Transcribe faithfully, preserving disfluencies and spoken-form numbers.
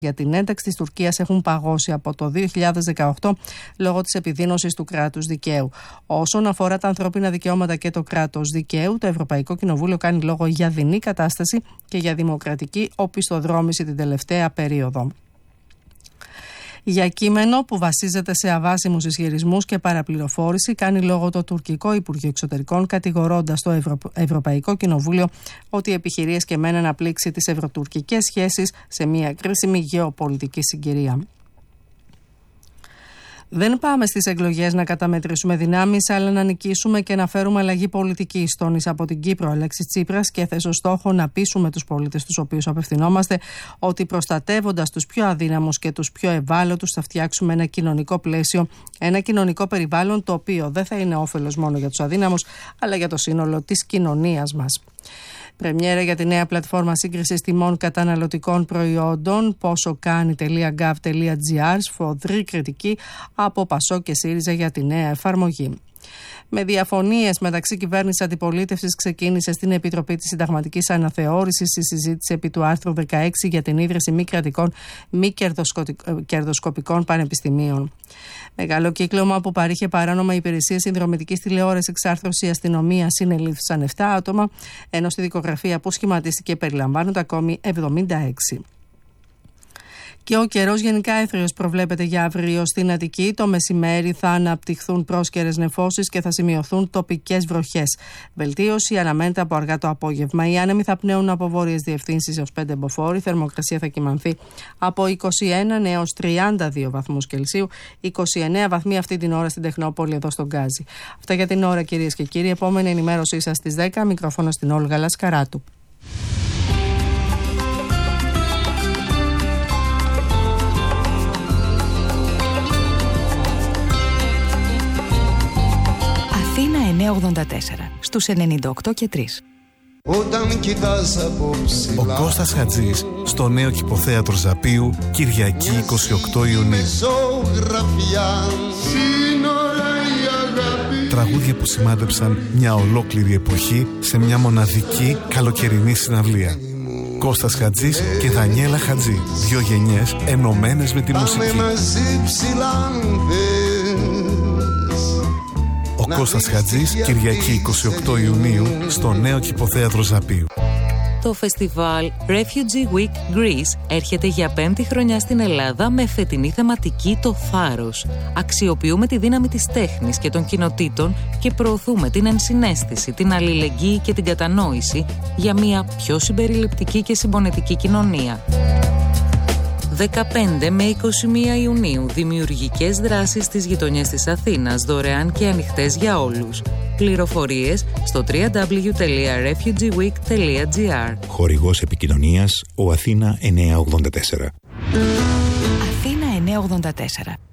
για την ένταξη της Τουρκίας έχουν παγώσει από το δύο χιλιάδες δεκαοκτώ λόγω της επιδείνωσης του κράτους δικαίου. Όσον αφορά τα ανθρώπινα δικαιώματα και το κράτος δικαίου, το Ευρωπαϊκό Κοινοβούλιο κάνει λόγο για δεινή κατάσταση και για δημοκρατική οπισθοδρόμηση την τελευταία περίοδο. Για κείμενο που βασίζεται σε αβάσιμους ισχυρισμούς και παραπληροφόρηση, κάνει λόγο το τουρκικό Υπουργείο Εξωτερικών, κατηγορώντας το Ευρω... Ευρωπαϊκό Κοινοβούλιο ότι επιχειρεί εσκεμμένα να πλήξει τις ευρωτουρκικές σχέσεις σε μια κρίσιμη γεωπολιτική συγκυρία. Δεν πάμε στις εκλογές να καταμετρήσουμε δυνάμεις, αλλά να νικήσουμε και να φέρουμε αλλαγή πολιτικής, τόνισε από την Κύπρο ο Αλέξης Τσίπρας και θέσω στόχο να πείσουμε τους πολίτες τους οποίους απευθυνόμαστε ότι προστατεύοντας τους πιο αδύναμους και τους πιο ευάλωτους θα φτιάξουμε ένα κοινωνικό πλαίσιο, ένα κοινωνικό περιβάλλον το οποίο δεν θα είναι όφελος μόνο για τους αδύναμους, αλλά για το σύνολο της κοινωνίας μας. Πρεμιέρα για τη νέα πλατφόρμα σύγκρισης τιμών καταναλωτικών προϊόντων πόσο κάνει τελεία γκοβ τελεία τζι άρ, σφοδρή κριτική από Πασόκ και ΣΥΡΙΖΑ για τη νέα εφαρμογή. Με διαφωνίες μεταξύ κυβέρνησης αντιπολίτευσης ξεκίνησε στην Επιτροπή της Συνταγματικής Αναθεώρησης η συζήτηση επί του άρθρου δεκαέξι για την ίδρυση μη κρατικών, μη κερδοσκοπικών πανεπιστημίων. Μεγάλο κύκλωμα που παρήχε παράνομα υπηρεσίες συνδρομητικής τηλεόρασης, εξάρθρωση, αστυνομία συνελήφθησαν επτά άτομα, ενώ στη δικογραφία που σχηματίστηκε περιλαμβάνονται ακόμη εβδομήντα έξι. Και ο καιρός γενικά έθριος προβλέπεται για αύριο στην Αττική. Το μεσημέρι θα αναπτυχθούν πρόσκαιρες νεφώσεις και θα σημειωθούν τοπικές βροχές. Βελτίωση αναμένεται από αργά το απόγευμα. Οι άνεμοι θα πνέουν από βόρειες διευθύνσεις έως πέντε μποφόρ. Η θερμοκρασία θα κυμανθεί από είκοσι ένα έως τριάντα δύο βαθμούς Κελσίου. είκοσι εννέα βαθμοί αυτή την ώρα στην Τεχνόπολη εδώ στον Γκάζι. Αυτά για την ώρα, κυρίες και κύριοι. Επόμενη ενημέρωσή σας στις δέκα. Μικρόφωνο στην Όλγα Λασκαράτου. εννιακόσια ογδόντα τέσσερα στους ενενήντα οκτώ και τρία. Όταν κοιτάς από ψηλά, ο Κώστας Χατζής στο νέο Κηποθέατρο Ζαπίου, Κυριακή είκοσι οκτώ Ιουνίου. Τραγούδια που σημάδεψαν μια ολόκληρη εποχή σε μια μοναδική καλοκαιρινή συναυλία. Κώστας Χατζής και Δανιέλα Χατζή, δύο γενιές ενωμένες με τη μουσική. Ο Κώστας Χατζής, Κυριακή είκοσι οκτώ Ιουνίου, στο νέο Κηποθέατρο Ζαπίου. Το φεστιβάλ Refugee Week Greece έρχεται για πέμπτη χρονιά στην Ελλάδα με φετινή θεματική το θάρρος. Αξιοποιούμε τη δύναμη της τέχνης και των κοινοτήτων και προωθούμε την ενσυναίσθηση, την αλληλεγγύη και την κατανόηση για μια πιο συμπεριληπτική και συμπονετική κοινωνία. δεκαπέντε με είκοσι μία Ιουνίου, δημιουργικές δράσεις στις γειτονιές της Αθήνας, δωρεάν και ανοιχτές για όλους. Πληροφορίες στο double-u double-u double-u τελεία refugee week τελεία τζι άρ. Χορηγός επικοινωνίας, ο Αθήνα εννιακόσια ογδόντα τέσσερα. Αθήνα εννιακόσια ογδόντα τέσσερα.